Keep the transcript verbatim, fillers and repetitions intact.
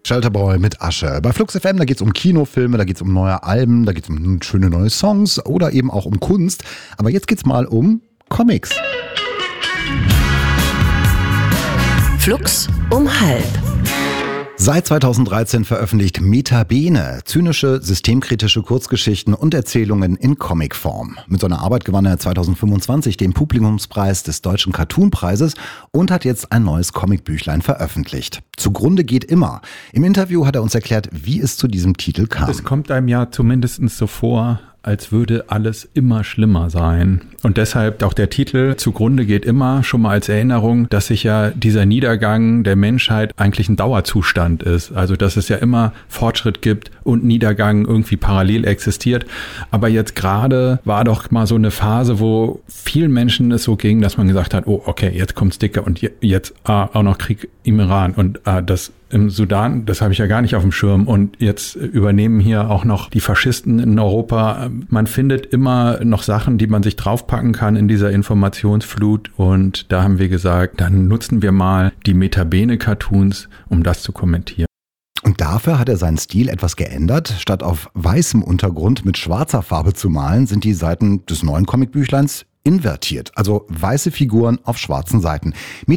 Shelterboy mit Asche. Bei Flux F M, da geht es um Kinofilme, da geht es um neue Alben, da geht es um schöne neue Songs oder eben auch um Kunst. Aber jetzt geht's mal um Comics. Flux um halb. Seit zweitausenddreizehn veröffentlicht Metabene zynische, systemkritische Kurzgeschichten und Erzählungen in Comicform. Mit seiner Arbeit gewann er zweitausendfünfundzwanzig den Publikumspreis des Deutschen Cartoonpreises und hat jetzt ein neues Comicbüchlein veröffentlicht. Zugrunde geht immer. Im Interview hat er uns erklärt, wie es zu diesem Titel kam. Es kommt einem ja zumindest so vor, als würde alles immer schlimmer sein. Und deshalb auch der Titel Zugrunde geht immer, schon mal als Erinnerung, dass sich ja dieser Niedergang der Menschheit eigentlich ein Dauerzustand ist. Also dass es ja immer Fortschritt gibt und Niedergang irgendwie parallel existiert. Aber jetzt gerade war doch mal so eine Phase, wo vielen Menschen es so ging, dass man gesagt hat, oh okay, jetzt kommt's dicker und jetzt ah, auch noch Krieg im Iran und ah, das im Sudan, das habe ich ja gar nicht auf dem Schirm. Und jetzt übernehmen hier auch noch die Faschisten in Europa. Man findet immer noch Sachen, die man sich draufpacken kann in dieser Informationsflut. Und da haben wir gesagt, dann nutzen wir mal die Metabene-Cartoons, um das zu kommentieren. Und dafür hat er seinen Stil etwas geändert. Statt auf weißem Untergrund mit schwarzer Farbe zu malen, sind die Seiten des neuen Comicbüchleins invertiert. Also weiße Figuren auf schwarzen Seiten.